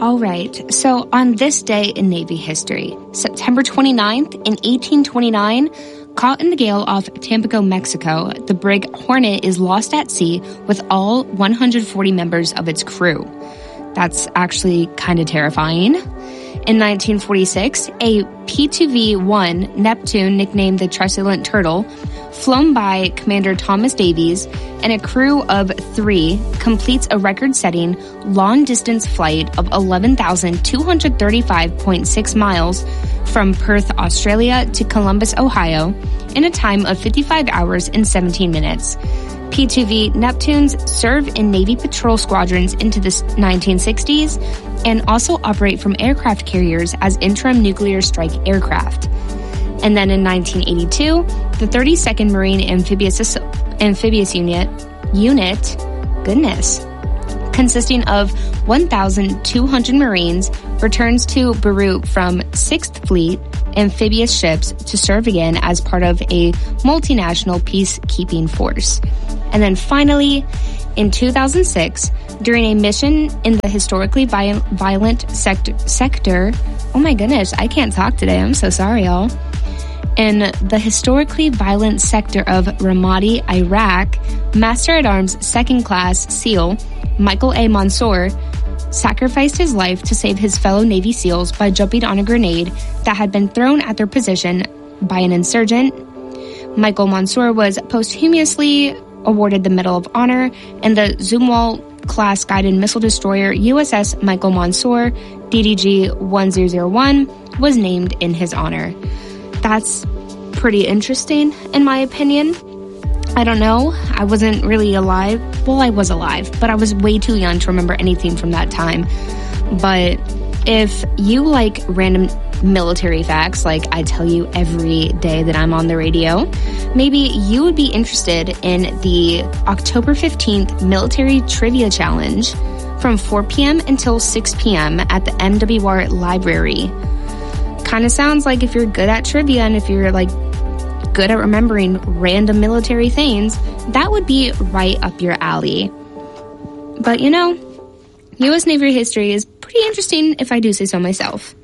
All right, so on this day in Navy history, September 29th in 1829, caught in the gale off Tampico, Mexico, the brig Hornet is lost at sea with all 140 members of its crew. That's actually kind of terrifying. In 1946, a P2V-1 Neptune, nicknamed the Truculent Turtle, flown by Commander Thomas Davies and a crew of 3, completes a record-setting long-distance flight of 11,235.6 miles from Perth, Australia to Columbus, Ohio, in a time of 55 hours and 17 minutes. P2V Neptunes serve in Navy patrol squadrons into the 1960s and also operate from aircraft carriers as interim nuclear strike aircraft. And then in 1982, the 32nd Marine Amphibious Unit, consisting of 1,200 Marines, returns to Beirut from 6th Fleet amphibious ships to serve again as part of a multinational peacekeeping force. And then finally, in 2006, during a mission in the historically violent sector, oh my goodness, I can't talk today, I'm so sorry, y'all. In the historically violent sector of Ramadi, Iraq, Master-at-Arms 2nd Class SEAL Michael A. Mansour sacrificed his life to save his fellow Navy SEALs by jumping on a grenade that had been thrown at their position by an insurgent. Michael Mansour was posthumously awarded the Medal of Honor, and the Zumwalt-class guided missile destroyer USS Michael Mansour, DDG-1001, was named in his honor. That's pretty interesting, in my opinion. I don't know. I wasn't really alive. Well, I was alive, but I was way too young to remember anything from that time. But if you like random military facts, like I tell you every day that I'm on the radio, maybe you would be interested in the October 15th Military Trivia Challenge from 4 p.m. until 6 p.m. at the MWR Library. Kind of sounds like if you're good at trivia and if you're like good at remembering random military things, that would be right up your alley. But you know, U.S. Navy history is pretty interesting if I do say so myself.